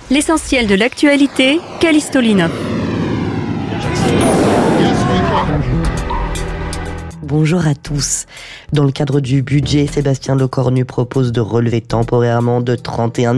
L'essentiel de l'actualité, Callisto Lino. Bonjour à tous. Dans le cadre du budget, Sébastien Lecornu propose de relever temporairement de 31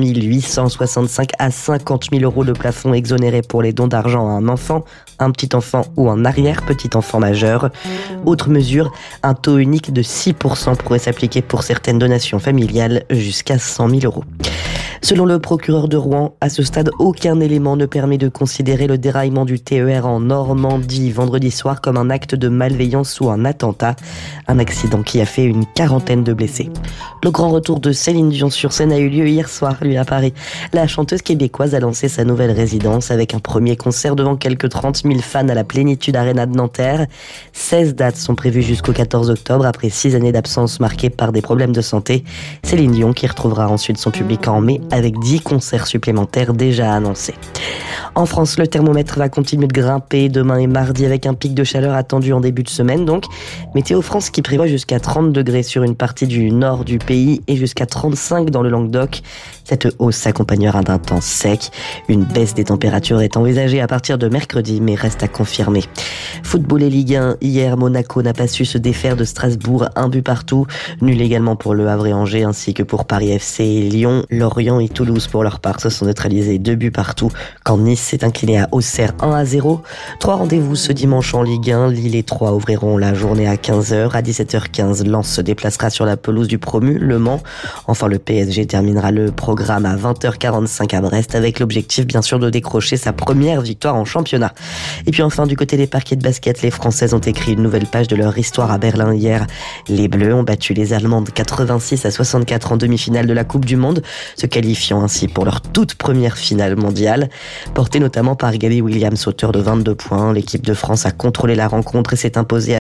865 à 50 000 euros le plafond exonéré pour les dons d'argent à un enfant, un petit enfant ou un arrière-petit enfant majeur. Autre mesure, un taux unique de 6% pourrait s'appliquer pour certaines donations familiales jusqu'à 100 000 euros. Selon le procureur de Rouen, à ce stade, aucun élément ne permet de considérer le déraillement du TER en Normandie vendredi soir comme un acte de malveillance ou un attentat. Un accident qui a fait une quarantaine de blessés. Le grand retour de Céline Dion sur scène a eu lieu hier soir, lui, à Paris. La chanteuse québécoise a lancé sa nouvelle résidence avec un premier concert devant quelques 30 000 fans à la Plénitude Arena de Nanterre. 16 dates sont prévues jusqu'au 14 octobre après 6 années d'absence marquées par des problèmes de santé. Céline Dion qui retrouvera ensuite son public en mai avec 10 concerts supplémentaires déjà annoncés. En France, le thermomètre va continuer de grimper demain et mardi avec un pic de chaleur attendu en début de semaine. Donc, Météo France qui prévoit jusqu'à 30 degrés sur une partie du nord du pays et jusqu'à 35 dans le Languedoc. Cette hausse s'accompagnera d'un temps sec. Une baisse des températures est envisagée à partir de mercredi, mais reste à confirmer. Football et Ligue 1. Hier, Monaco n'a pas su se défaire de Strasbourg, 1 but partout. Nul également pour Le Havre et Angers, ainsi que pour Paris FC et Lyon. Lorient et Toulouse, pour leur part, se sont neutralisés 2 buts partout, quand Nice s'est incliné à Auxerre 1-0. 3 rendez-vous ce dimanche en Ligue 1. Lille et Troyes ouvriront la journée à 15h. À 17h15, Lens se déplacera sur la pelouse du promu, Le Mans. Enfin, le PSG terminera le programme à 20h45 à Brest, avec l'objectif bien sûr de décrocher sa première victoire en championnat. Et puis enfin, du côté des parquets de basket, les Françaises ont écrit une nouvelle page de leur histoire à Berlin hier. Les Bleus ont battu les Allemandes 86-64 en demi-finale de la Coupe du Monde, se qualifiant ainsi pour leur toute première finale mondiale. Portée notamment par Gabby Williams, auteur de 22 points, l'équipe de France a contrôlé la rencontre et s'est imposée à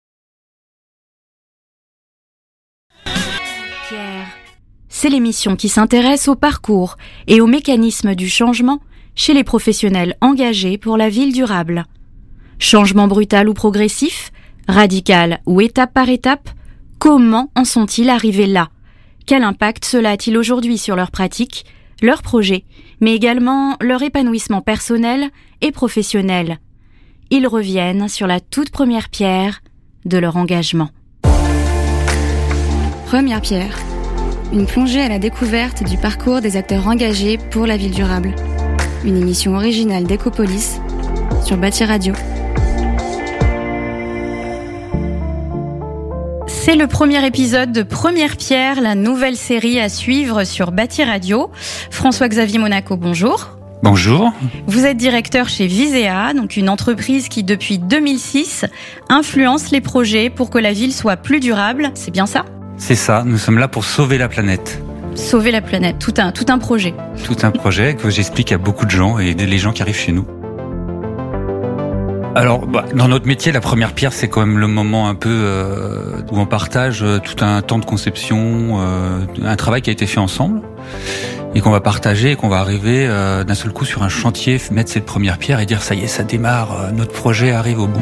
C'est l'émission qui s'intéresse au parcours et aux mécanismes du changement chez les professionnels engagés pour la ville durable. Changement brutal ou progressif, radical ou étape par étape, comment en sont-ils arrivés là ? Quel impact cela a-t-il aujourd'hui sur leurs pratiques, leurs projets, mais également leur épanouissement personnel et professionnel ? Ils reviennent sur la toute première pierre de leur engagement. Première pierre. Une plongée à la découverte du parcours des acteurs engagés pour la ville durable. Une émission originale d'Ecopolis sur Bâtir Radio. C'est le premier épisode de Première Pierre, la nouvelle série à suivre sur Bâtir Radio. François-Xavier Monaco, bonjour. Bonjour. Vous êtes directeur chez Visea, donc une entreprise qui depuis 2006 influence les projets pour que la ville soit plus durable, c'est bien ça ? C'est ça, nous sommes là pour sauver la planète. Sauver la planète, tout un projet. Tout un projet que j'explique à beaucoup de gens et les gens qui arrivent chez nous. Alors, dans notre métier, la première pierre, c'est quand même le moment un peu où on partage tout un temps de conception, un travail qui a été fait ensemble et qu'on va partager et qu'on va arriver d'un seul coup sur un chantier, mettre cette première pierre et dire ça y est, ça démarre, notre projet arrive au bout.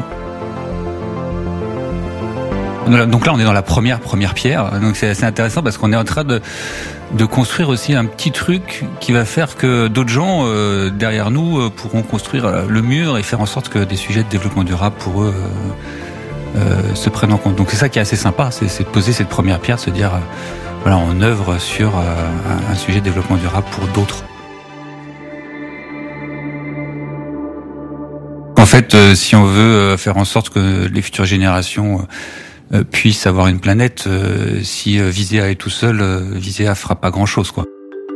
Donc là, on est dans la première pierre. Donc c'est assez intéressant parce qu'on est en train de construire aussi un petit truc qui va faire que d'autres gens derrière nous pourront construire le mur et faire en sorte que des sujets de développement durable pour eux se prennent en compte. Donc c'est ça qui est assez sympa, c'est de poser cette première pierre, se dire voilà, on œuvre sur un sujet de développement durable pour d'autres. En fait, si on veut faire en sorte que les futures générations puissent avoir une planète, si Visea est tout seul, Visea fera pas grand-chose, quoi.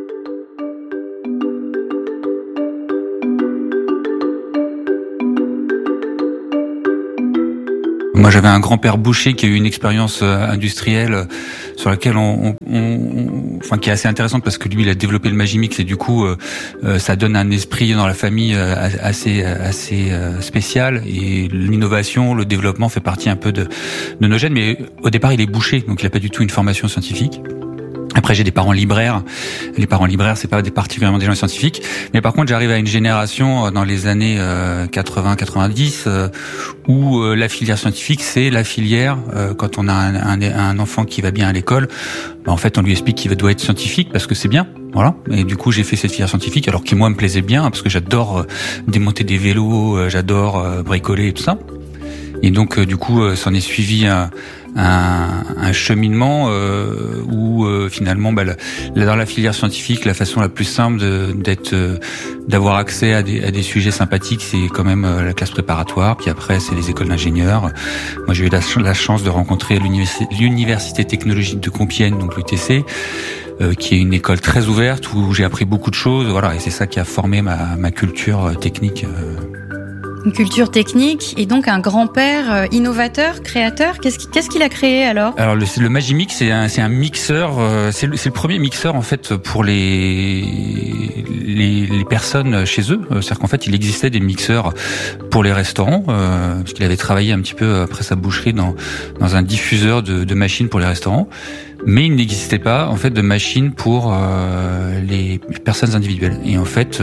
Moi, j'avais un grand-père boucher qui a eu une expérience industrielle sur laquelle qui est assez intéressante parce que lui, il a développé le Magimix et du coup, ça donne un esprit dans la famille assez spécial. Et l'innovation, le développement fait partie un peu de nos gènes. Mais au départ, il est boucher, donc il a pas du tout une formation scientifique. Après, j'ai des parents libraires. Les parents libraires, c'est pas particulièrement des gens scientifiques. Mais par contre, j'arrive à une génération dans les années 80-90 où la filière scientifique, c'est la filière quand on a un enfant qui va bien à l'école. En fait, on lui explique qu'il doit être scientifique parce que c'est bien. Voilà. Et du coup, j'ai fait cette filière scientifique, alors qui moi me plaisait bien parce que j'adore démonter des vélos, j'adore bricoler et tout ça. Et donc, du coup, s'en est suivi un cheminement où finalement, dans la filière scientifique, la façon la plus simple d'avoir accès à des sujets sympathiques, c'est quand même la classe préparatoire. Puis après, c'est les écoles d'ingénieurs. Moi, j'ai eu la chance de rencontrer l'université technologique de Compiègne, donc l'UTC, qui est une école très ouverte où j'ai appris beaucoup de choses. Voilà, et c'est ça qui a formé ma culture technique. Une culture technique et donc un grand-père innovateur, créateur. Qu'est-ce qu'il a créé alors ? Alors le Magimix, c'est un mixeur. C'est le premier mixeur en fait pour les personnes chez eux. C'est-à-dire qu'en fait, il existait des mixeurs pour les restaurants, parce qu'il avait travaillé un petit peu après sa boucherie dans un diffuseur de machines pour les restaurants. Mais il n'existait pas en fait de machine pour les personnes individuelles. Et en fait,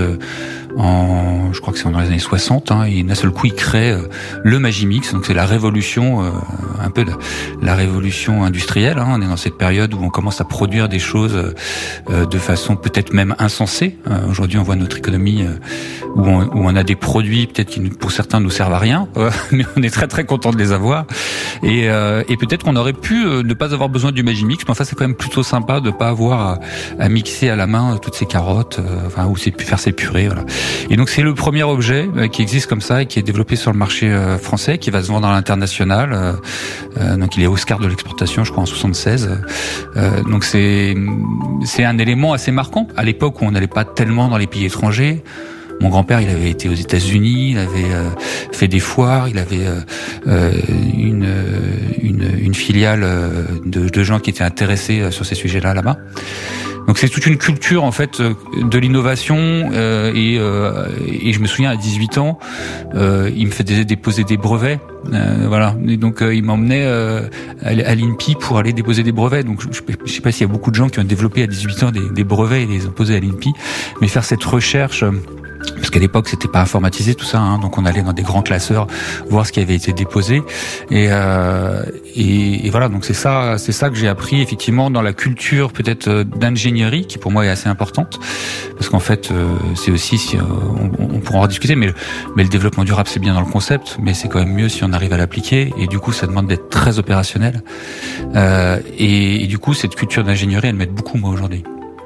je crois que c'est dans les années 60, et d'un seul coup, il crée le Magimix. Donc c'est la révolution, un peu la révolution industrielle. On est dans cette période où on commence à produire des choses de façon peut-être même insensée. Aujourd'hui, on voit notre économie où on a des produits peut-être qui pour certains nous servent à rien, mais on est très très content de les avoir. Et peut-être qu'on aurait pu ne pas avoir besoin du Magimix. Mais enfin, c'est quand même plutôt sympa de pas avoir à mixer à la main toutes ces carottes, ou faire ses purées, voilà. Et donc c'est le premier objet qui existe comme ça et qui est développé sur le marché français, qui va se vendre à l'international. Donc il est Oscar de l'exportation, je crois, en 76. Donc c'est un élément assez marquant à l'époque où on n'allait pas tellement dans les pays étrangers. Mon grand-père, il avait été aux États-Unis, il avait fait des foires, il avait une filiale de gens qui étaient intéressés sur ces sujets-là là-bas. Donc c'est toute une culture en fait de l'innovation et je me souviens à 18 ans, il me faisait déposer des brevets, voilà. Et donc il m'emmenait à l'INPI pour aller déposer des brevets. Donc je sais pas s'il y a beaucoup de gens qui ont développé à 18 ans des brevets et les ont posés à l'INPI, mais faire cette recherche. Parce qu'à l'époque, c'était pas informatisé tout ça, donc on allait dans des grands classeurs voir ce qui avait été déposé, et voilà. Donc c'est ça que j'ai appris effectivement dans la culture peut-être d'ingénierie, qui pour moi est assez importante, parce qu'en fait c'est aussi si on pourra en discuter, mais le développement durable c'est bien dans le concept, mais c'est quand même mieux si on arrive à l'appliquer, et du coup ça demande d'être très opérationnel, et du coup cette culture d'ingénierie elle m'aide beaucoup moi aujourd'hui.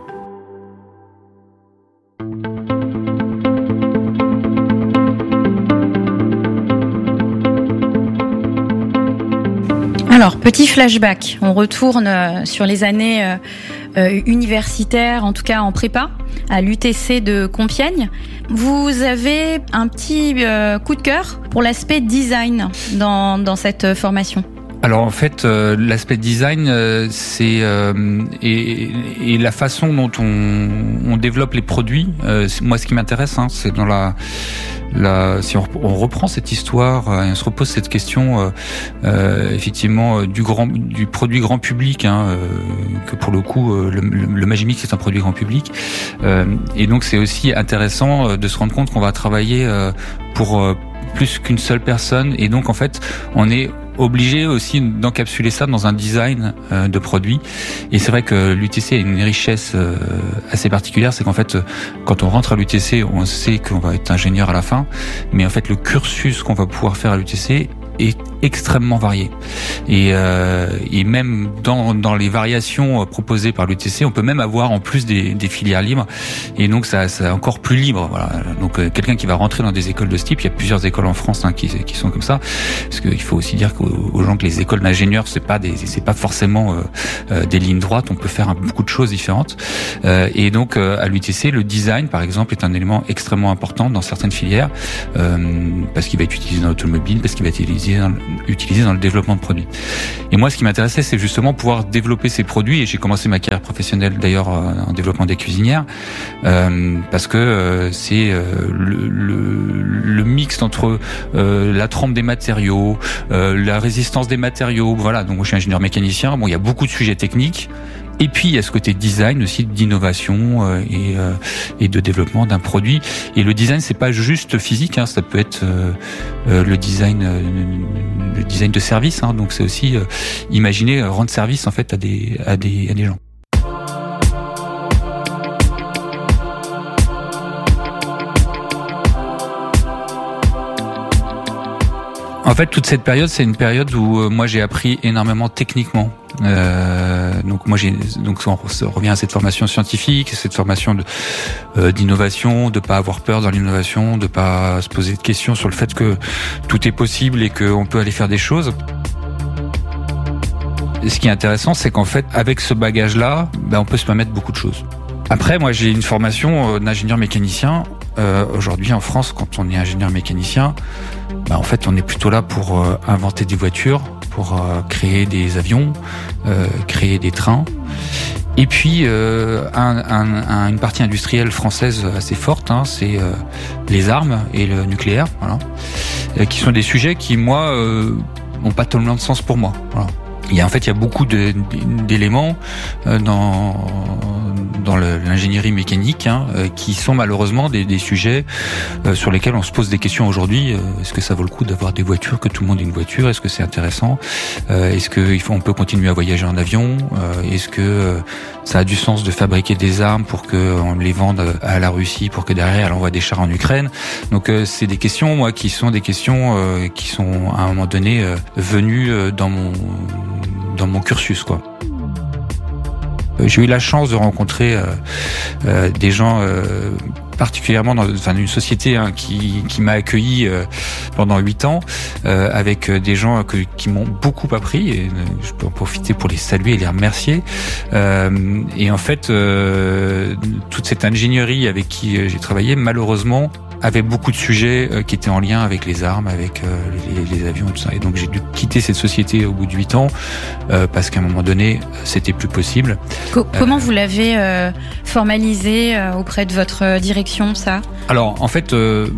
Alors, petit flashback, on retourne sur les années universitaires, en tout cas en prépa, à l'UTC de Compiègne. Vous avez un petit coup de cœur pour l'aspect design dans cette formation. Alors en fait, l'aspect design, c'est et la façon dont on développe les produits. Moi, ce qui m'intéresse, c'est dans si on reprend cette histoire et on se repose cette question, effectivement, du produit grand public, que pour le coup, le Magimix c'est un produit grand public, et donc c'est aussi intéressant de se rendre compte qu'on va travailler pour plus qu'une seule personne, et donc en fait, on est obligé aussi d'encapsuler ça dans un design de produit. Et c'est vrai que l'UTC a une richesse assez particulière, c'est qu'en fait, quand on rentre à l'UTC, on sait qu'on va être ingénieur à la fin, mais en fait, le cursus qu'on va pouvoir faire à l'UTC est extrêmement varié, et même dans les variations proposées par l'UTC, on peut même avoir en plus des filières libres, et donc ça c'est encore plus libre. Voilà. Donc quelqu'un qui va rentrer dans des écoles de ce type, il y a plusieurs écoles en France qui sont comme ça, parce qu'il faut aussi dire aux gens que les écoles d'ingénieurs c'est pas forcément des lignes droites, on peut faire beaucoup de choses différentes, et donc à l'UTC le design par exemple est un élément extrêmement important dans certaines filières, parce qu'il va être utilisé dans l'automobile, parce qu'il va être utilisé dans le développement de produits. Et moi, ce qui m'intéressait, c'est justement pouvoir développer ces produits, et j'ai commencé ma carrière professionnelle d'ailleurs en développement des cuisinières, parce que c'est le mix entre la trempe des matériaux, la résistance des matériaux, voilà. Donc moi, je suis ingénieur mécanicien. Bon, il y a beaucoup de sujets techniques, Et puis il y a ce côté design aussi, d'innovation et de développement d'un produit. Et le design, c'est pas juste physique, hein, ça peut être le design de service. Hein, donc c'est aussi imaginer rendre service en fait à des gens. En fait, toute cette période, c'est une période où moi j'ai appris énormément techniquement. Donc moi on revient à cette formation scientifique, cette formation d'innovation, de pas avoir peur dans l'innovation, de pas se poser de questions sur le fait que tout est possible et qu'on peut aller faire des choses. Et ce qui est intéressant, c'est qu'en fait, avec ce bagage-là, on peut se permettre beaucoup de choses. Après, moi j'ai une formation d'ingénieur mécanicien. Aujourd'hui en France, quand on est ingénieur mécanicien, en fait on est plutôt là pour inventer des voitures, pour créer des avions, créer des trains. Et puis une partie industrielle française assez forte, hein, c'est les armes et le nucléaire, voilà, qui sont des sujets qui moi n'ont pas tellement de sens pour moi. Voilà. Il y a beaucoup d'éléments dans l'ingénierie mécanique qui sont malheureusement des sujets sur lesquels on se pose des questions aujourd'hui. Est-ce que ça vaut le coup d'avoir des voitures, que tout le monde ait une voiture? Est-ce que c'est intéressant? Est-ce qu'on peut continuer à voyager en avion? Est-ce que ça a du sens de fabriquer des armes pour qu'on les vende à la Russie, pour que derrière elle envoie des chars en Ukraine? Donc c'est des questions, moi, qui sont à un moment donné venues dans mon cursus, quoi. J'ai eu la chance de rencontrer des gens particulièrement dans une société qui m'a accueilli pendant 8 ans avec des gens qui m'ont beaucoup appris, et je peux en profiter pour les saluer et les remercier. Et en fait, toute cette ingénierie avec qui j'ai travaillé, malheureusement, avait beaucoup de sujets qui étaient en lien avec les armes, avec les avions et tout ça. Et donc j'ai dû quitter cette société au bout de 8 ans parce qu'à un moment donné, c'était plus possible. Comment vous l'avez formalisé auprès de votre direction, ça? Alors, en fait,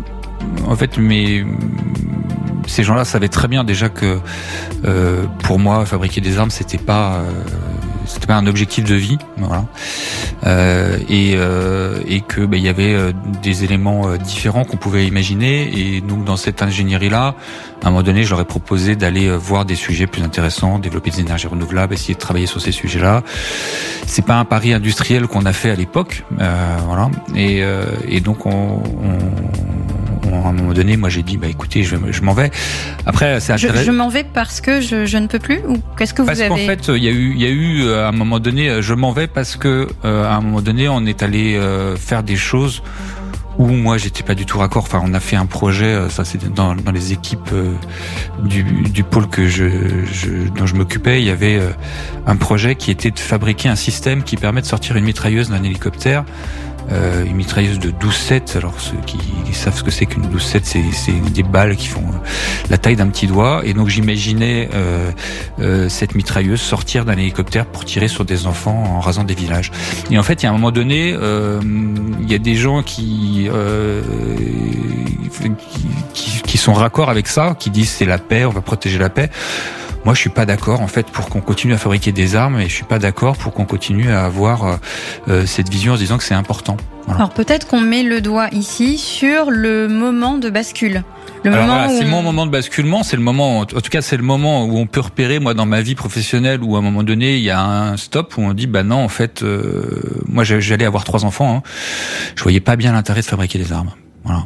ces gens-là savaient très bien déjà que pour moi, fabriquer des armes, c'était pas un objectif de vie, voilà. Et que il y avait des éléments différents qu'on pouvait imaginer, et donc dans cette ingénierie-là, à un moment donné, je leur ai proposé d'aller voir des sujets plus intéressants, développer des énergies renouvelables, essayer de travailler sur ces sujets-là. C'est pas un pari industriel qu'on a fait à l'époque, voilà. Et donc à un moment donné, moi j'ai dit écoutez, je m'en vais. Après, c'est intéressant. Je m'en vais parce que je ne peux plus, ou qu'est-ce que vous avez? Parce qu'en fait, il y a eu à un moment donné, je m'en vais parce que à un moment donné, on est allé faire des choses où moi j'étais pas du tout raccord. Enfin, on a fait un projet, ça c'était dans les équipes du pôle dont je m'occupais. Il y avait un projet qui était de fabriquer un système qui permet de sortir une mitrailleuse d'un hélicoptère. Une mitrailleuse de 12-7. Alors ceux qui savent ce que c'est qu'une 12-7, c'est des balles qui font la taille d'un petit doigt. Et donc j'imaginais cette mitrailleuse sortir d'un hélicoptère pour tirer sur des enfants en rasant des villages. Et en fait, il y a un moment donné, il y a des gens qui sont raccords avec ça, qui disent c'est la paix, on va protéger la paix. Moi, je suis pas d'accord, en fait, pour qu'on continue à fabriquer des armes, et je suis pas d'accord pour qu'on continue à avoir cette vision en se disant que c'est important. Voilà. Alors peut-être qu'on met le doigt ici sur le moment de bascule. C'est le moment de basculement, c'est le moment, en tout cas, c'est le moment où on peut repérer, moi, dans ma vie professionnelle, où à un moment donné, il y a un stop où on dit, non, en fait, moi, j'allais avoir 3 enfants, je voyais pas bien l'intérêt de fabriquer des armes. Voilà.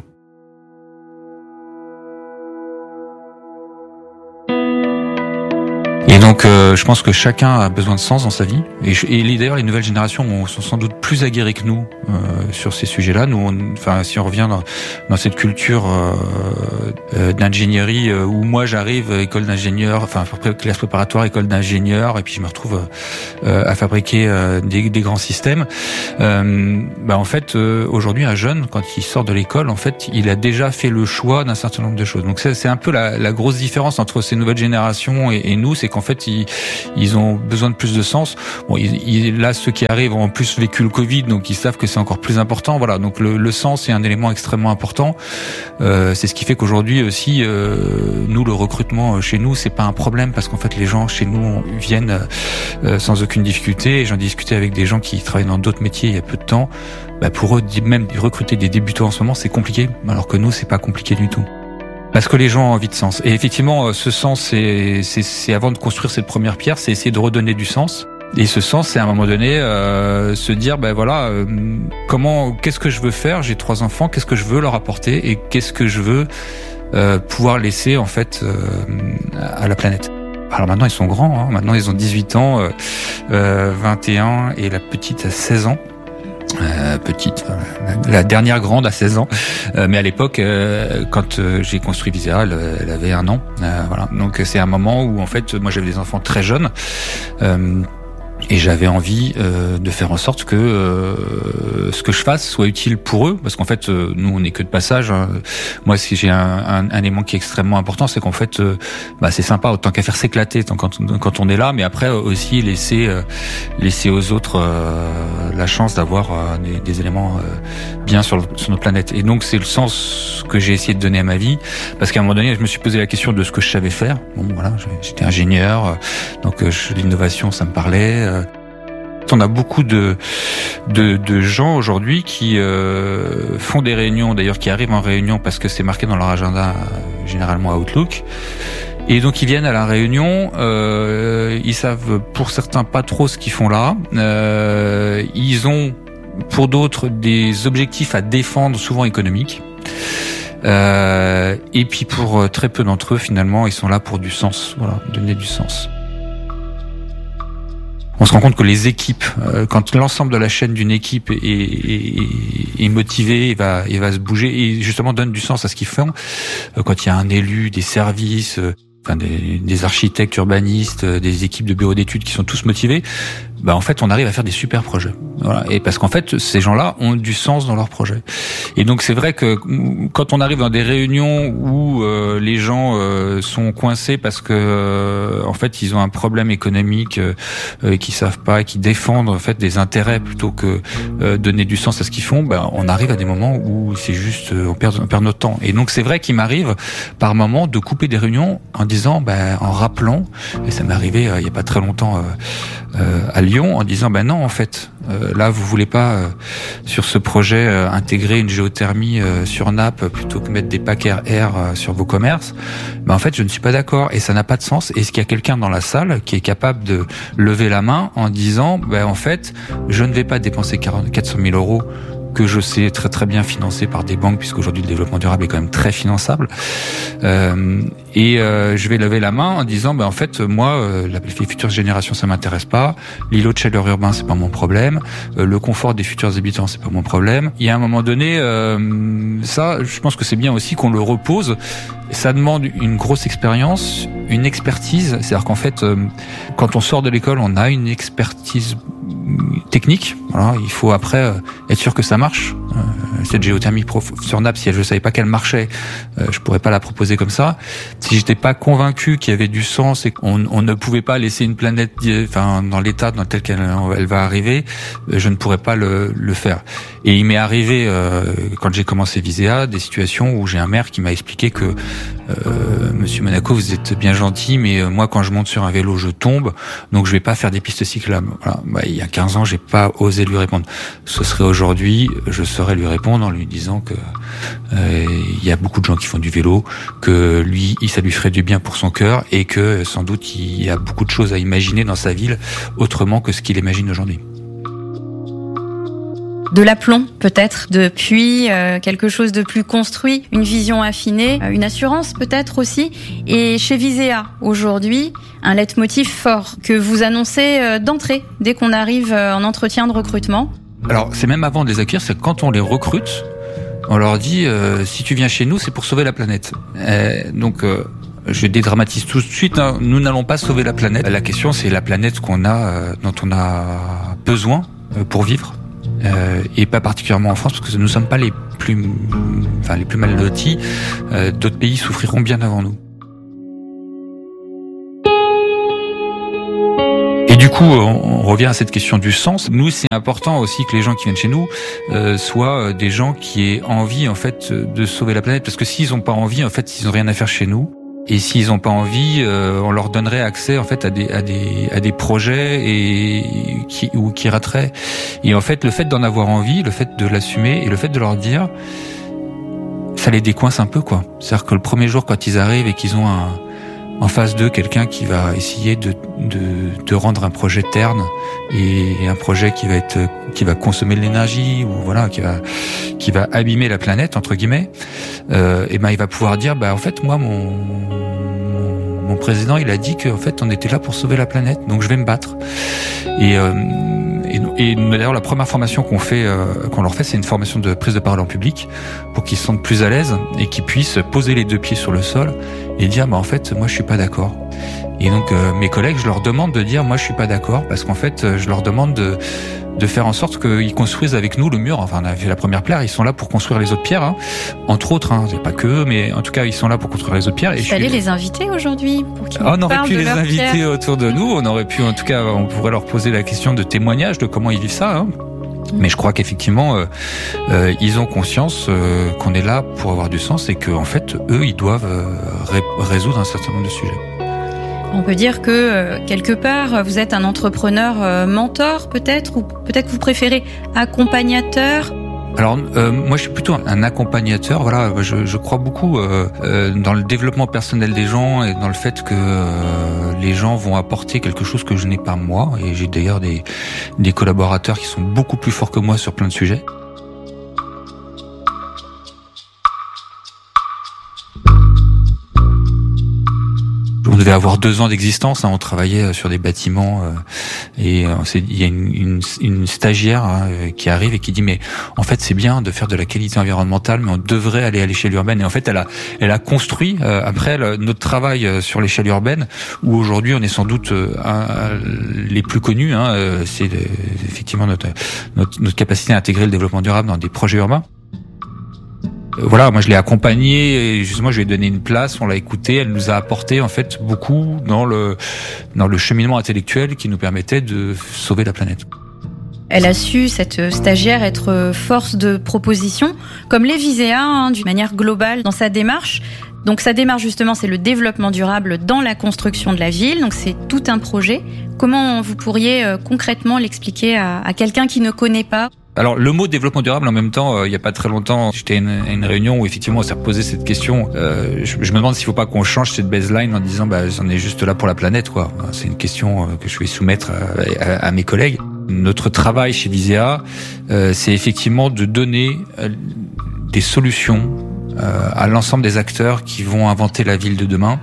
Et donc, je pense que chacun a besoin de sens dans sa vie. Et d'ailleurs, les nouvelles générations sont sans doute plus aguerries que nous sur ces sujets-là. Nous, si on revient dans cette culture d'ingénierie où moi j'arrive école d'ingénieur, classe préparatoire, école d'ingénieur, et puis je me retrouve à fabriquer des grands systèmes. En fait, aujourd'hui, un jeune, quand il sort de l'école, en fait, il a déjà fait le choix d'un certain nombre de choses. Donc c'est un peu la grosse différence entre ces nouvelles générations et nous, c'est qu'en fait, ils ont besoin de plus de sens. Bon, là, ceux qui arrivent ont en plus vécu le Covid, donc ils savent que c'est encore plus important. Voilà, donc le sens est un élément extrêmement important. C'est ce qui fait qu'aujourd'hui aussi, nous, le recrutement chez nous, c'est pas un problème parce qu'en fait, les gens chez nous viennent sans aucune difficulté. Et j'en discutais avec des gens qui travaillent dans d'autres métiers il y a peu de temps. Pour eux, même recruter des débutants en ce moment, c'est compliqué, alors que nous, c'est pas compliqué du tout. Parce que les gens ont envie de sens. Et effectivement, ce sens, c'est avant de construire cette première pierre, c'est essayer de redonner du sens. Et ce sens, c'est à un moment donné se dire, qu'est-ce que je veux faire ? J'ai 3 enfants, qu'est-ce que je veux leur apporter et qu'est-ce que je veux pouvoir laisser en fait à la planète. Alors maintenant, ils sont grands. Hein. Maintenant, ils ont 18 ans, 21 et la petite a 16 ans. La dernière grande à 16 ans, mais à l'époque quand j'ai construit Visera, elle avait 1 an, voilà. Donc c'est un moment où en fait moi j'avais des enfants très jeunes et j'avais envie de faire en sorte que ce que je fasse soit utile pour eux, parce qu'en fait nous on n'est que de passage, hein. Moi si j'ai un élément qui est extrêmement important, c'est qu'en fait c'est sympa autant qu'à faire s'éclater quand on est là, mais après aussi laisser aux autres la chance d'avoir des éléments bien sur notre planète. Et donc c'est le sens que j'ai essayé de donner à ma vie, parce qu'à un moment donné je me suis posé la question de ce que je savais faire. Bon voilà, j'étais ingénieur, donc l'innovation ça me parlait. On a beaucoup de gens aujourd'hui qui font des réunions, d'ailleurs qui arrivent en réunion parce que c'est marqué dans leur agenda, généralement Outlook. Et donc ils viennent à la réunion, ils savent pour certains pas trop ce qu'ils font là. Ils ont pour d'autres des objectifs à défendre, souvent économiques. Et puis pour très peu d'entre eux, finalement, ils sont là pour du sens, voilà, donner du sens. On se rend compte que les équipes, quand l'ensemble de la chaîne d'une équipe est motivée, il va se bouger et justement donne du sens à ce qu'ils font. Quand il y a un élu, des services, des architectes, urbanistes, des équipes de bureaux d'études qui sont tous motivés, en fait, on arrive à faire des super projets. Voilà. Et parce qu'en fait, ces gens-là ont du sens dans leurs projets. Et donc, c'est vrai que quand on arrive dans des réunions où les gens sont coincés parce que en fait, ils ont un problème économique et qu'ils savent pas, et qui défendent en fait des intérêts plutôt que donner du sens à ce qu'ils font, on arrive à des moments où c'est juste on perd notre temps. Et donc, c'est vrai qu'il m'arrive par moments de couper des réunions en disant, en rappelant, et ça m'est arrivé il y a pas très longtemps à Lyon, en disant non, en fait là vous voulez pas sur ce projet intégrer une géothermie sur Naples plutôt que mettre des packs air sur vos commerces. En fait je ne suis pas d'accord et ça n'a pas de sens. Est-ce qu'il y a quelqu'un dans la salle qui est capable de lever la main en disant en fait je ne vais pas dépenser 400 000 euros que je sais très très bien financer par des banques, puisqu'aujourd'hui le développement durable est quand même très finançable. Je vais lever la main en disant en fait moi les futures générations ça m'intéresse pas, l'îlot de chaleur urbain c'est pas mon problème, le confort des futurs habitants c'est pas mon problème. Il y a un moment donné ça je pense que c'est bien aussi qu'on le repose. Ça demande une grosse expérience, une expertise, c'est-à-dire qu'en fait quand on sort de l'école on a une expertise technique. Voilà, il faut après être sûr que ça marche. Cette géothermie sur Naples, si je savais pas qu'elle marchait, je pourrais pas la proposer comme ça. Si j'étais pas convaincu qu'il y avait du sens et qu'on ne pouvait pas laisser une planète, dans l'état dans tel qu'elle va arriver, je ne pourrais pas le faire. Et il m'est arrivé quand j'ai commencé Visea des situations où j'ai un maire qui m'a expliqué que Monsieur Monaco, vous êtes bien gentil, mais moi quand je monte sur un vélo, je tombe, donc je vais pas faire des pistes cyclables. Voilà. Il y a 15 ans, j'ai pas osé lui répondre. Ce serait aujourd'hui, je saurais lui répondre en lui disant que il y a beaucoup de gens qui font du vélo, que lui, ça lui ferait du bien pour son cœur et que sans doute il y a beaucoup de choses à imaginer dans sa ville autrement que ce qu'il imagine aujourd'hui. De l'aplomb, peut-être, depuis quelque chose de plus construit, une vision affinée, une assurance peut-être aussi. Et chez Visea, aujourd'hui, un leitmotiv fort que vous annoncez d'entrée, dès qu'on arrive en entretien de recrutement. Alors, c'est même avant de les accueillir, c'est quand on les recrute, on leur dit si tu viens chez nous, c'est pour sauver la planète. Donc, je dédramatise tout de suite, hein, nous n'allons pas sauver la planète. La question, c'est la planète dont on a besoin pour vivre. Et pas particulièrement en France, parce que nous ne sommes pas les plus mal lotis. D'autres pays souffriront bien avant nous. du coup, on revient à cette question du sens. Nous, c'est important aussi que les gens qui viennent chez nous soient des gens qui aient envie, en fait, de sauver la planète. Parce que s'ils n'ont pas envie, en fait, ils n'ont rien à faire chez nous. Et s'ils n'ont pas envie, on leur donnerait accès, en fait, à des projets qui rateraient. Et en fait, le fait d'en avoir envie, le fait de l'assumer et le fait de leur dire, ça les décoince un peu, quoi. C'est-à-dire que le premier jour, quand ils arrivent et qu'ils ont en face d'eux quelqu'un qui va essayer de rendre un projet terne et un projet qui va consommer de l'énergie ou voilà qui va abîmer la planète entre guillemets, et ben il va pouvoir dire en fait moi mon président il a dit que en fait on était là pour sauver la planète donc je vais me battre et d'ailleurs la première formation qu'on leur fait c'est une formation de prise de parole en public pour qu'ils se sentent plus à l'aise et qu'ils puissent poser les deux pieds sur le sol et dire en fait moi je suis pas d'accord. Et donc mes collègues je leur demande de dire moi je suis pas d'accord parce qu'en fait je leur demande de faire en sorte qu'ils construisent avec nous le mur. Enfin, on a fait la première pierre, ils sont là pour construire les autres pierres, entre autres. C'est pas que eux, mais en tout cas, ils sont là pour construire les autres pierres. Il fallait les inviter aujourd'hui pour qu'ils on aurait pu les inviter pierre. autour de nous. On aurait pu, en tout cas, on pourrait leur poser la question de témoignage de comment ils vivent ça. Mais je crois qu'effectivement, ils ont conscience qu'on est là pour avoir du sens et que, en fait, eux, ils doivent résoudre un certain nombre de sujets. On peut dire que, quelque part, vous êtes un entrepreneur mentor, peut-être, ou peut-être vous préférez accompagnateur. Alors moi je suis plutôt un accompagnateur. Voilà, je crois beaucoup dans le développement personnel des gens et dans le fait que les gens vont apporter quelque chose que je n'ai pas moi. Et j'ai d'ailleurs des collaborateurs qui sont beaucoup plus forts que moi sur plein de sujets. On devait avoir 2 ans d'existence, on travaillait sur des bâtiments et il y a une stagiaire qui arrive et qui dit mais en fait c'est bien de faire de la qualité environnementale mais on devrait aller à l'échelle urbaine et en fait elle a construit après notre travail sur l'échelle urbaine où aujourd'hui on est sans doute les plus connus, c'est effectivement notre capacité à intégrer le développement durable dans des projets urbains. Voilà, moi je l'ai accompagnée et justement je lui ai donné une place, on l'a écoutée, elle nous a apporté en fait beaucoup dans le cheminement intellectuel qui nous permettait de sauver la planète. Elle a su, cette stagiaire, être force de proposition, comme les Visea, d'une manière globale dans sa démarche. Donc sa démarche justement c'est le développement durable dans la construction de la ville, donc c'est tout un projet. Comment vous pourriez concrètement l'expliquer à quelqu'un qui ne connaît pas ? Alors le mot développement durable en même temps, il y a pas très longtemps, j'étais à une réunion où effectivement on s'est reposé cette question. Je me demande s'il faut pas qu'on change cette baseline en disant on est juste là pour la planète quoi. C'est une question que je vais soumettre à mes collègues. Notre travail chez Visea, c'est effectivement de donner des solutions à l'ensemble des acteurs qui vont inventer la ville de demain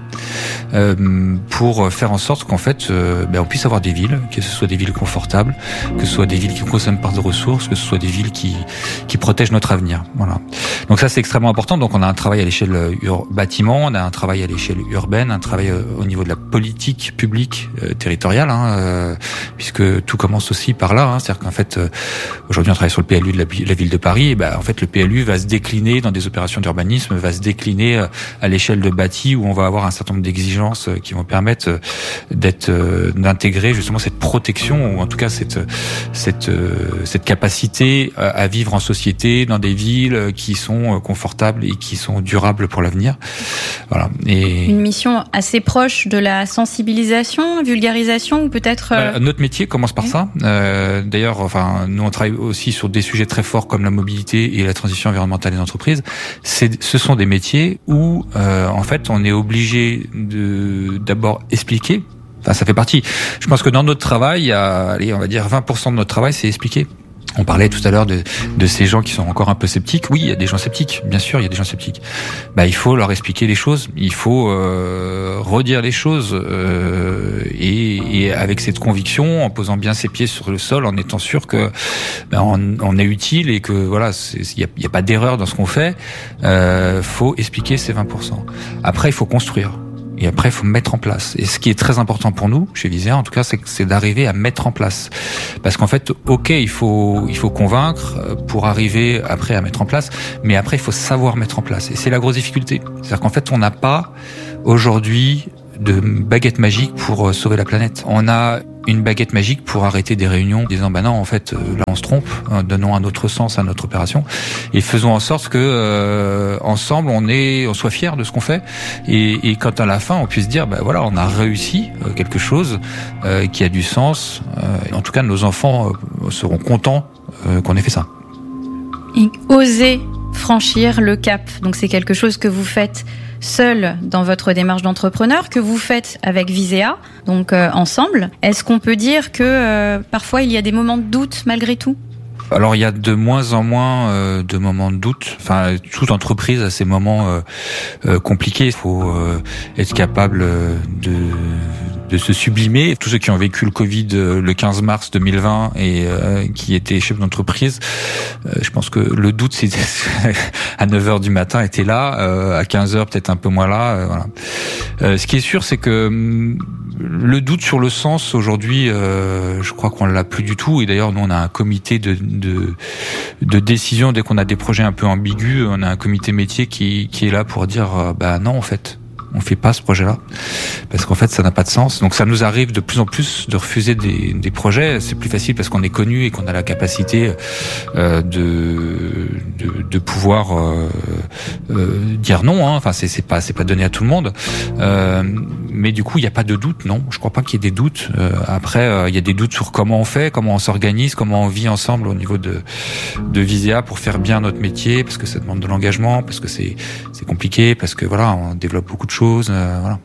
pour faire en sorte qu'en fait on puisse avoir des villes, que ce soit des villes confortables, que ce soit des villes qui ne consomment pas de ressources, que ce soit des villes qui protègent notre avenir. Voilà. Donc ça c'est extrêmement important. Donc on a un travail à l'échelle bâtiment, on a un travail à l'échelle urbaine, un travail au niveau de la politique publique territoriale, puisque tout commence aussi par là. C'est-à-dire qu'en fait aujourd'hui on travaille sur le PLU de la ville de Paris. Et en fait le PLU va se décliner dans des opérations d'urbanisme, va se décliner à l'échelle de bâti où on va avoir un certain nombre d'exigences qui vont permettre d'intégrer justement cette protection ou en tout cas cette capacité à vivre en société dans des villes qui sont confortables et qui sont durables pour l'avenir. Voilà. Et une mission assez proche de la sensibilisation, vulgarisation ou peut-être notre métier commence par ça. D'ailleurs, nous on travaille aussi sur des sujets très forts comme la mobilité et la transition environnementale des entreprises. Ce sont des métiers où en fait on est obligé de d'abord expliquer. Ça fait partie. Je pense que dans notre travail, on va dire 20% de notre travail, c'est expliquer. On parlait tout à l'heure de ces gens qui sont encore un peu sceptiques. Oui, il y a des gens sceptiques. Bien sûr, il y a des gens sceptiques. Il faut leur expliquer les choses. Il faut redire les choses et avec cette conviction, en posant bien ses pieds sur le sol, en étant sûr que on est utile et que voilà, il y a pas d'erreur dans ce qu'on fait. Faut expliquer ces 20%. Après, il faut construire. Et après, il faut mettre en place. Et ce qui est très important pour nous, chez Visea, en tout cas, c'est d'arriver à mettre en place. Parce qu'en fait, ok, il faut convaincre pour arriver après à mettre en place, mais après, il faut savoir mettre en place. Et c'est la grosse difficulté. C'est-à-dire qu'en fait, on n'a pas aujourd'hui de baguette magique pour sauver la planète. On a une baguette magique pour arrêter des réunions, disant bah non, en fait, là on se trompe, donnons un autre sens à notre opération et faisons en sorte que ensemble on soit fiers de ce qu'on fait et quand à la fin on puisse dire bah voilà, on a réussi quelque chose qui a du sens. En tout cas, nos enfants seront contents qu'on ait fait ça. Et oser franchir le cap. Donc c'est quelque chose que vous faites seul dans votre démarche d'entrepreneur, que vous faites avec Visea, donc ensemble. Est-ce qu'on peut dire que parfois il y a des moments de doute malgré tout ? Alors il y a de moins en moins de moments de doute. Enfin, toute entreprise a ses moments compliqués. Il faut être capable de se sublimer. Tous ceux qui ont vécu le Covid le 15 mars 2020 et qui étaient chefs d'entreprise, je pense que le doute, c'est à 9h du matin était là, à 15h peut-être un peu moins là. Voilà. Ce qui est sûr, c'est que le doute sur le sens aujourd'hui, je crois qu'on l'a plus du tout. Et d'ailleurs, nous, on a un comité de décision dès qu'on a des projets un peu ambigus. On a un comité métier qui est là pour dire, bah non, en fait, on fait pas ce projet-là parce qu'en fait ça n'a pas de sens. Donc ça nous arrive de plus en plus de refuser des projets. C'est plus facile parce qu'on est connu et qu'on a la capacité de pouvoir dire non. Hein. Enfin c'est pas donné à tout le monde. Mais du coup il n'y a pas de doute. Non, je crois pas qu'il y ait des doutes. Après il y a des doutes sur comment on fait, comment on s'organise, comment on vit ensemble au niveau de Visea pour faire bien notre métier, parce que ça demande de l'engagement, parce que c'est compliqué, parce que voilà on développe beaucoup de choses. Voilà.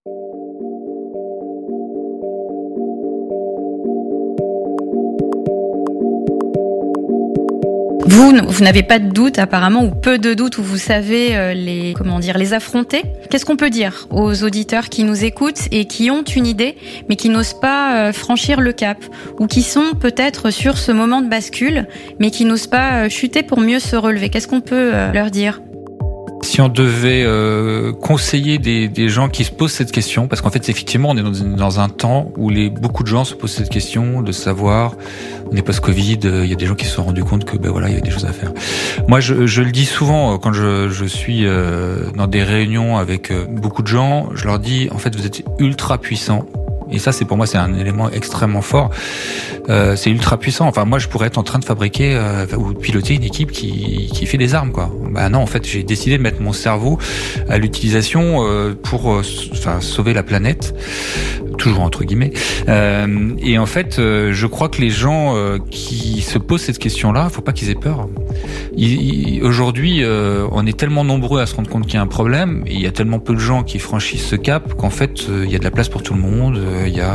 Vous n'avez pas de doute apparemment, ou peu de doute, où vous savez les affronter. Qu'est-ce qu'on peut dire aux auditeurs qui nous écoutent et qui ont une idée mais qui n'osent pas franchir le cap, ou qui sont peut-être sur ce moment de bascule mais qui n'osent pas chuter pour mieux se relever? Qu'est-ce qu'on peut leur dire? Si on devait conseiller des gens qui se posent cette question, parce qu'en fait effectivement on est dans un temps où beaucoup de gens se posent cette question de savoir, on est post-Covid, il y a des gens qui se sont rendus compte que ben voilà, il y a des choses à faire. Moi je le dis souvent quand je suis dans des réunions avec beaucoup de gens, je leur dis en fait vous êtes ultra puissants. Et ça, pour moi, c'est un élément extrêmement fort. C'est ultra puissant. Enfin, moi, je pourrais être en train de fabriquer ou de piloter une équipe qui fait des armes, quoi. Bah non, en fait, j'ai décidé de mettre mon cerveau à l'utilisation pour sauver la planète, toujours entre guillemets. Et en fait, je crois que les gens qui se posent cette question-là, faut pas qu'ils aient peur. Aujourd'hui, on est tellement nombreux à se rendre compte qu'il y a un problème, et il y a tellement peu de gens qui franchissent ce cap qu'en fait, il y a de la place pour tout le monde. Il y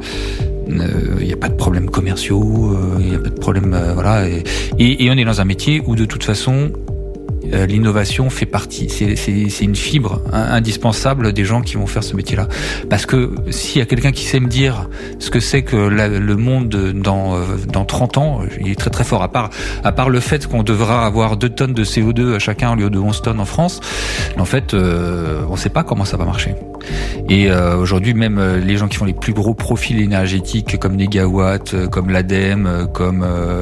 a pas de problèmes commerciaux, il y a pas de problème, voilà. Et on est dans un métier où de toute façon l'innovation fait partie, c'est une fibre indispensable des gens qui vont faire ce métier-là. Parce que s'il y a quelqu'un qui sait me dire ce que c'est que le monde dans 30 ans, il est très très fort. À part le fait qu'on devra avoir 2 tonnes de CO2 à chacun au lieu de 11 tonnes en France, en fait, on sait pas comment ça va marcher. Et aujourd'hui, même les gens qui font les plus gros profils énergétiques comme Negawatt, comme l'ADEME, comme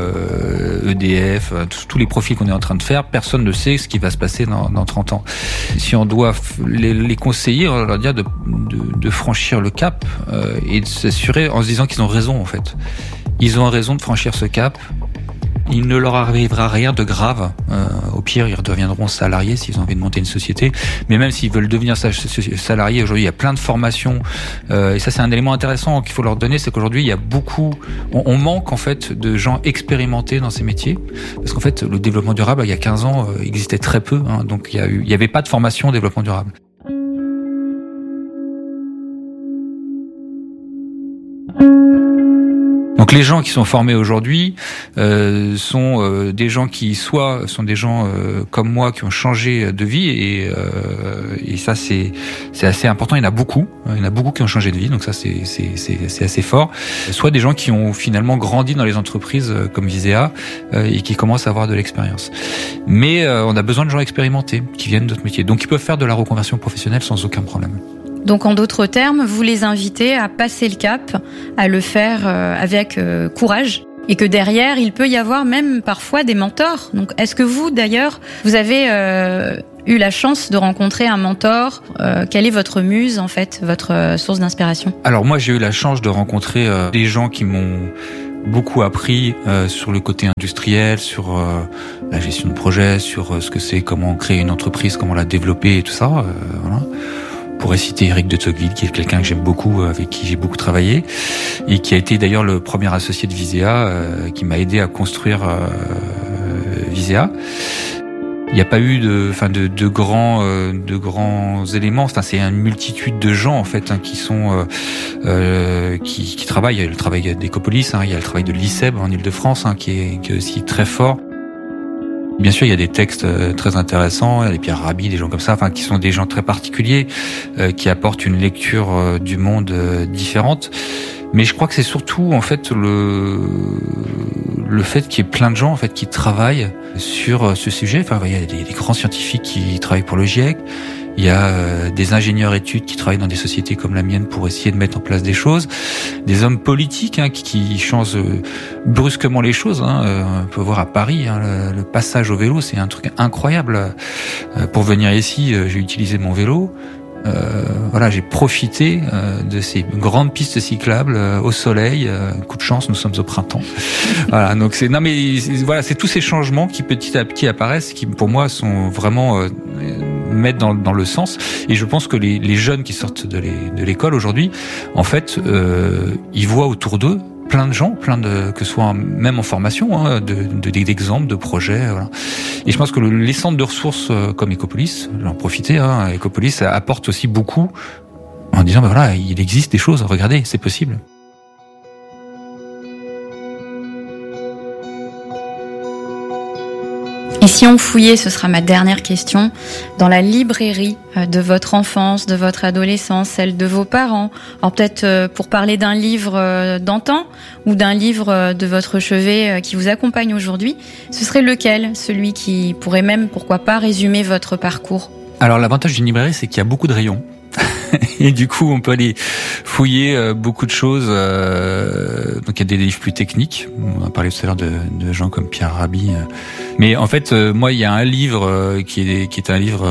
EDF, tous les profils qu'on est en train de faire, personne ne sait ce qui va se passer dans 30 ans. Si on doit les conseiller, on leur dire de franchir le cap et de s'assurer en se disant qu'ils ont raison en fait. Ils ont raison de franchir ce cap. Il ne leur arrivera rien de grave. Au pire, ils redeviendront salariés s'ils ont envie de monter une société. Mais même s'ils veulent devenir salariés, aujourd'hui, il y a plein de formations. Et ça, c'est un élément intéressant qu'il faut leur donner, c'est qu'aujourd'hui, il y a on manque en fait de gens expérimentés dans ces métiers. Parce qu'en fait, le développement durable, il y a 15 ans, existait très peu. Donc, il y avait pas de formation au développement durable. Donc les gens qui sont formés aujourd'hui sont des gens qui soit sont des gens comme moi qui ont changé de vie et ça c'est assez important. Il y en a beaucoup qui ont changé de vie, donc ça c'est assez fort. Soit des gens qui ont finalement grandi dans les entreprises comme Visea et qui commencent à avoir de l'expérience. Mais on a besoin de gens expérimentés qui viennent d'autres métiers, donc ils peuvent faire de la reconversion professionnelle sans aucun problème. Donc en d'autres termes, vous les invitez à passer le cap, à le faire avec courage. Et que derrière, il peut y avoir même parfois des mentors. Donc, est-ce que vous, d'ailleurs, vous avez eu la chance de rencontrer un mentor? Quelle est votre muse, en fait, votre source d'inspiration? Alors moi, j'ai eu la chance de rencontrer des gens qui m'ont beaucoup appris sur le côté industriel, sur la gestion de projet, sur ce que c'est, comment créer une entreprise, comment la développer et tout ça. Voilà. On pourrait citer Eric de Tocqueville, qui est quelqu'un que j'aime beaucoup, avec qui j'ai beaucoup travaillé, et qui a été d'ailleurs le premier associé de Visea, qui m'a aidé à construire Visea. Il n'y a pas eu de grands éléments. Enfin, c'est une multitude de gens en fait qui sont qui travaillent. Il y a le travail d'Ecopolis, il y a le travail de l'ICEB en Île-de-France qui est aussi très fort. Bien sûr, il y a des textes très intéressants, il y a les Pierre Rabhi, des gens comme ça, qui sont des gens très particuliers, qui apportent une lecture du monde différente. Mais je crois que c'est surtout en fait le fait qu'il y ait plein de gens en fait qui travaillent sur ce sujet. Enfin, il y a des grands scientifiques qui travaillent pour le GIEC. Il y a des ingénieurs études qui travaillent dans des sociétés comme la mienne pour essayer de mettre en place des choses. Des hommes politiques qui changent brusquement les choses. On peut voir à Paris le passage au vélo, c'est un truc incroyable. Pour venir ici, j'ai utilisé mon vélo. J'ai profité de ces grandes pistes cyclables au soleil. Coup de chance, nous sommes au printemps. Voilà, donc c'est tous ces changements qui petit à petit apparaissent, qui pour moi sont vraiment mettent dans le sens. Et je pense que les jeunes qui sortent de l'école aujourd'hui, en fait, ils voient autour d'eux plein de gens, que ce soit même en formation, d'exemples, de projets. Voilà. Et je pense que les centres de ressources comme Ecopolis, j'en profitais, Ecopolis apporte aussi beaucoup en disant, il existe des choses, regardez, c'est possible. Et si on fouillait, ce sera ma dernière question, dans la librairie de votre enfance, de votre adolescence, celle de vos parents, alors peut-être pour parler d'un livre d'antan ou d'un livre de votre chevet qui vous accompagne aujourd'hui, ce serait lequel, celui qui pourrait même, pourquoi pas, résumer votre parcours? Alors l'avantage d'une librairie, c'est qu'il y a beaucoup de rayons. Et du coup, on peut aller fouiller beaucoup de choses. Donc, il y a des livres plus techniques. On a parlé tout à l'heure de gens comme Pierre Rabhi. Mais en fait, moi, il y a un livre qui est un livre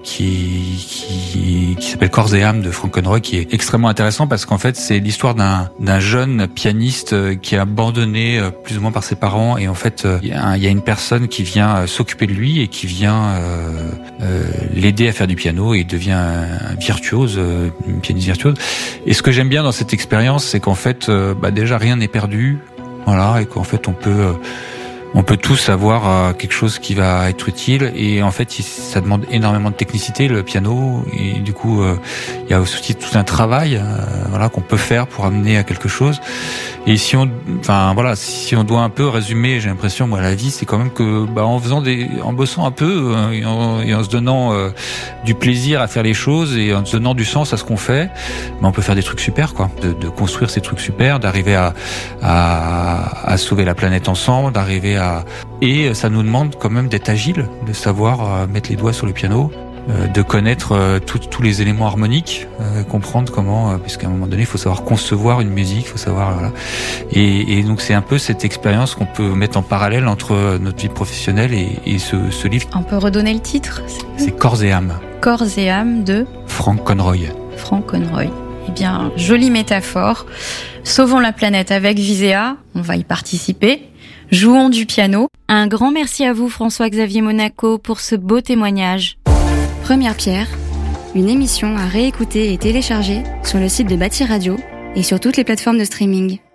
qui s'appelle Corps et âme de Frank Conroy, qui est extrêmement intéressant parce qu'en fait, c'est l'histoire d'un jeune pianiste qui est abandonné plus ou moins par ses parents. Et en fait, il y a une personne qui vient s'occuper de lui et qui vient l'aider à faire du piano, et il devient un virtuose, une pianiste virtuose. Et ce que j'aime bien dans cette expérience, c'est qu'en fait, déjà rien n'est perdu, voilà, et qu'en fait on peut tous avoir quelque chose qui va être utile. Et en fait, ça demande énormément de technicité, le piano, et du coup, il y a aussi tout un travail, qu'on peut faire pour amener à quelque chose. Et si on doit un peu résumer, j'ai l'impression, moi, la vie, c'est quand même que, en bossant un peu, et en se donnant du plaisir à faire les choses, et en se donnant du sens à ce qu'on fait, on peut faire des trucs super, quoi. De construire ces trucs super, d'arriver à sauver la planète ensemble, d'arriver et ça nous demande quand même d'être agile, de savoir mettre les doigts sur le piano, de connaître tous les éléments harmoniques, comprendre comment, puisqu'à un moment donné, il faut savoir concevoir une musique, il faut savoir, voilà. Et donc c'est un peu cette expérience qu'on peut mettre en parallèle entre notre vie professionnelle et ce livre. On peut redonner le titre? C'est Corps et âme. Corps et âme de Frank Conroy. Frank Conroy. Eh bien, jolie métaphore. Sauvons la planète avec Visea. On va y participer. Jouons du piano. Un grand merci à vous, François-Xavier Monaco, pour ce beau témoignage. Première Pierre, une émission à réécouter et télécharger sur le site de Bâti Radio et sur toutes les plateformes de streaming.